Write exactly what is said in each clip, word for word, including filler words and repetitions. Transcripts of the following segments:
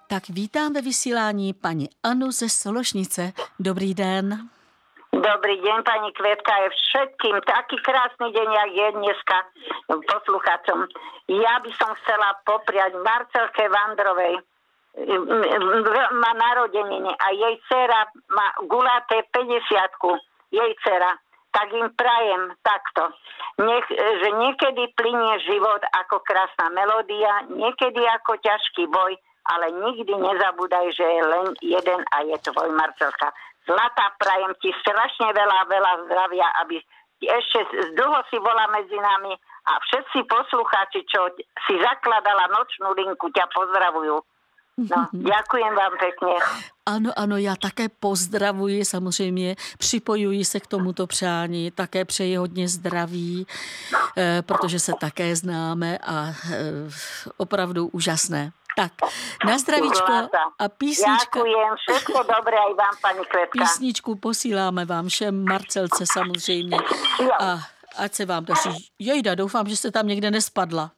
Tak vítám ve vysílání paní Anu ze Sološnice. Dobrý den. Dobrý deň, pani Kvetka, je všetkým taký krásny deň, jak je dneska posluchačom. Ja by som chcela popriať Marcelke Vandrovej, má narodeniny a jej dcera má gulaté päťdesiatku, jej dcera. Tak im prajem takto, Nech, že niekedy plynie život ako krásna melódia, niekedy ako ťažký boj, ale nikdy nezabúdaj, že je len jeden a je tvoj, Marcelka. Zlatá, prajem ti strašne veľa, veľa zdravia, aby ešte dlho si bola medzi nami a všetci poslucháči, čo si zakladala nočnú linku, ťa pozdravujú. No, děkujem vám pěkně. Ano, ano, já také pozdravuji, samozřejmě připojuji se k tomuto přání, také přeji hodně zdraví, protože se také známe a opravdu úžasné. Tak, na zdravíčko a písnička. Děkujem, všechno dobré i vám, paní Květka. Písničku posíláme vám všem, Marcelce samozřejmě. A ať se vám daří. Jejda, doufám, že jste tam někde nespadla.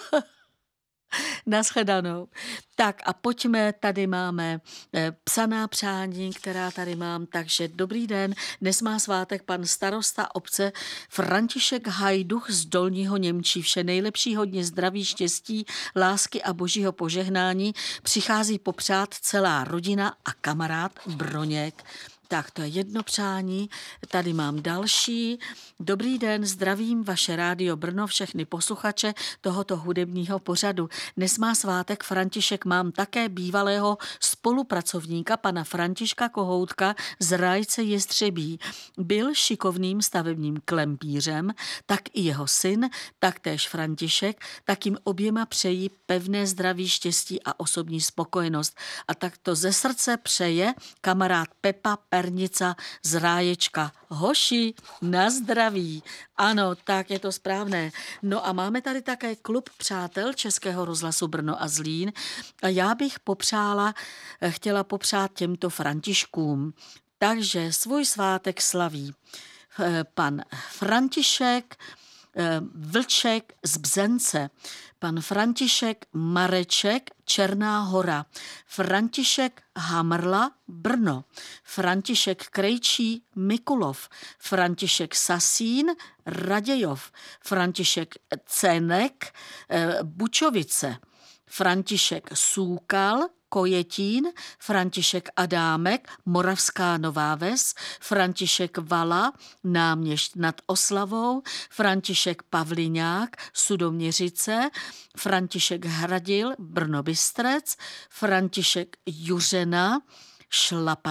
Nashledanou. Tak a pojďme, tady máme e, psaná přání, která tady mám, takže dobrý den. Dnes má svátek pan starosta obce František Hajduch z Dolního Němčí. Vše nejlepší, hodně zdraví, štěstí, lásky a božího požehnání. Přichází popřát celá rodina a kamarád Broněk. Tak to je jedno přání, tady mám další. Dobrý den, zdravím vaše rádio Brno, všechny posluchače tohoto hudebního pořadu. Dnes má svátek František, mám také bývalého spolupracovníka, pana Františka Kohoutka z Rájce Jestřebí. Byl šikovným stavebním klempířem, tak i jeho syn, taktéž František, tak jim oběma přejí pevné zdraví, štěstí a osobní spokojenost. A tak to ze srdce přeje kamarád Pepa Pernica z Ráječka. Hoši, na zdraví. Ano, tak je to správné. No a máme tady také klub přátel Českého rozhlasu Brno a Zlín. A já bych popřála, chtěla popřát těmto Františkům. Takže svůj svátek slaví pan František Vlček z Bzence, pan František Mareček Černá Hora, František Hamrla Brno, František Krejčí Mikulov, František Sasín Radějov, František Cenek Bučovice, František Súkal Kojetín, František Adámek, Moravská Nová Ves, František Vala, Náměšť nad Oslavou, František Pavliňák, Sudoměřice, František Hradil, Brno Bystrec, František Juřena, Šlapa